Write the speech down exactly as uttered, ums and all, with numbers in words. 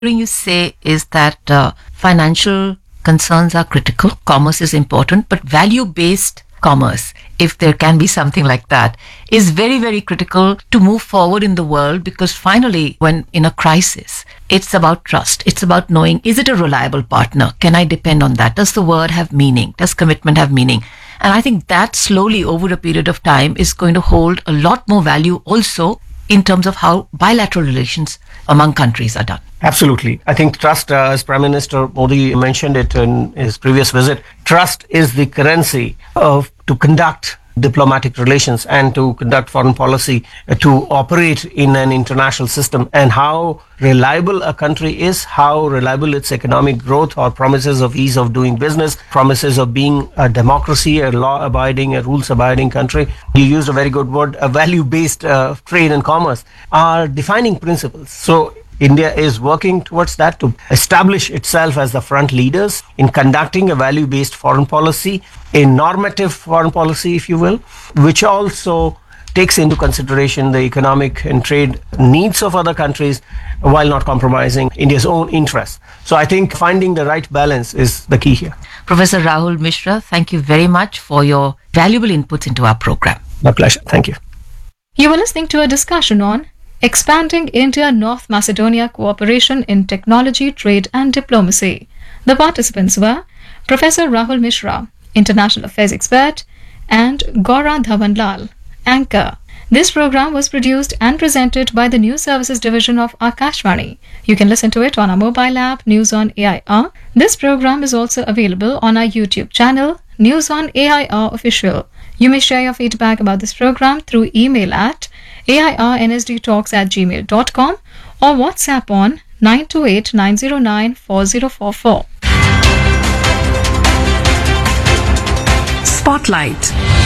you say is that uh, financial concerns are critical, commerce is important, but value-based commerce, if there can be something like that, is very, very critical to move forward in the world, because finally, when in a crisis, it's about trust. It's about knowing, is it a reliable partner? Can I depend on that? Does the word have meaning? Does commitment have meaning? And I think that slowly over a period of time is going to hold a lot more value also in terms of how bilateral relations among countries are done. Absolutely. I think trust, uh, as Prime Minister Modi mentioned it in his previous visit, trust is the currency of to conduct diplomatic relations and to conduct foreign policy, uh, to operate in an international system. And how reliable a country is, how reliable its economic growth or promises of ease of doing business, promises of being a democracy, a law-abiding, a rules-abiding country. You used a very good word, a value-based uh, trade and commerce, are defining principles. So India is working towards that, to establish itself as the front leaders in conducting a value-based foreign policy, a normative foreign policy, if you will, which also takes into consideration the economic and trade needs of other countries while not compromising India's own interests. So I think finding the right balance is the key here. Professor Rahul Mishra, thank you very much for your valuable inputs into our program. My pleasure. Thank you. You were listening to a discussion on Expanding India-North Macedonia Cooperation in Technology, Trade and Diplomacy. The participants were Professor Rahul Mishra, International Affairs Expert, and Gaura Dhawanlal, Anchor. This program was produced and presented by the News Services Division of Akashvani. You can listen to it on our mobile app, News on A I R. This program is also available on our YouTube channel, News on A I R Official. You may share your feedback about this program through email at A I R N S D talks at gmail dot com or WhatsApp on nine two eight nine zero nine four zero four four. Spotlight.